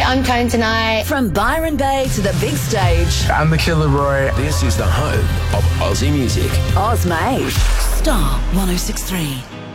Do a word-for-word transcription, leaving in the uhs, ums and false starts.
I'm Karen Tonight. From Byron Bay to the big stage. I'm the Killer Roy. This is the home of Aussie music. Oz Made. Star one oh six point three.